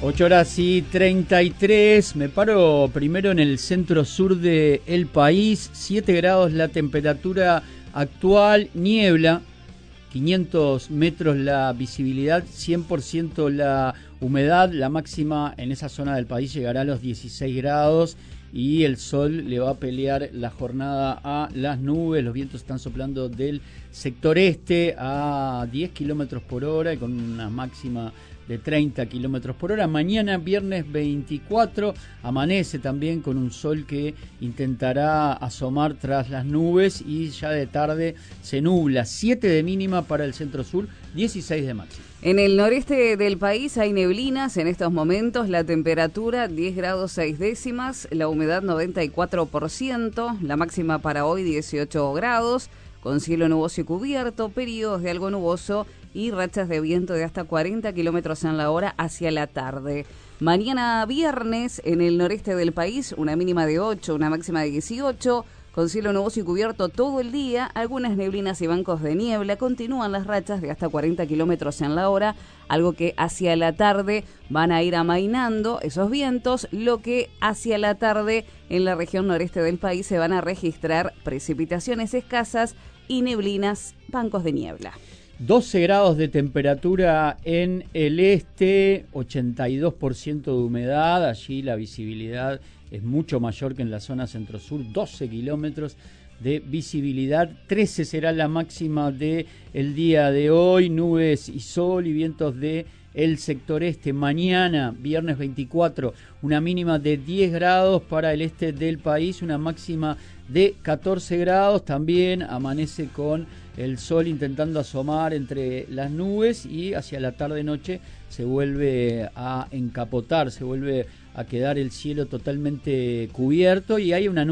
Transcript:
8:33, me paro primero en el centro sur del país, 7 grados la temperatura actual, niebla, 500 metros la visibilidad, 100% la humedad, la máxima en esa zona del país llegará a los 16 grados y el sol le va a pelear la jornada a las nubes, los vientos están soplando del sector este a 10 kilómetros por hora y con una máxima de 30 kilómetros por hora. Mañana, viernes 24, amanece también con un sol que intentará asomar tras las nubes y ya de tarde se nubla. 7 de mínima para el centro sur, 16 de máxima. En el noreste del país hay neblinas en estos momentos, la temperatura 10 grados 6 décimas, la humedad 94%, la máxima para hoy 18 grados, con cielo nuboso y cubierto, periodos de algo nuboso y rachas de viento de hasta 40 kilómetros en la hora hacia la tarde. Mañana viernes en el noreste del país, una mínima de 8, una máxima de 18, con cielo nuboso y cubierto todo el día, algunas neblinas y bancos de niebla, continúan las rachas de hasta 40 kilómetros en la hora, algo que hacia la tarde van a ir amainando esos vientos, lo que hacia la tarde en la región noreste del país se van a registrar precipitaciones escasas y neblinas, bancos de niebla. 12 grados de temperatura en el este, 82% de humedad, allí la visibilidad es mucho mayor que en la zona centro-sur, 12 kilómetros de visibilidad, 13 será la máxima del día de hoy, nubes y sol y vientos de el sector este. Mañana, viernes 24, una mínima de 10 grados para el este del país, una máxima de 14 grados, también amanece con el sol intentando asomar entre las nubes y hacia la tarde-noche se vuelve a encapotar, se vuelve a quedar el cielo totalmente cubierto y hay una